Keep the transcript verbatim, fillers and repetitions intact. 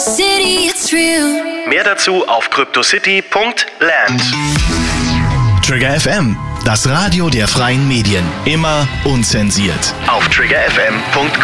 city, it's real. Mehr dazu auf cryptocity punkt land. Trigger F M, das Radio der freien Medien. Immer unzensiert. Auf trigger f m punkt com.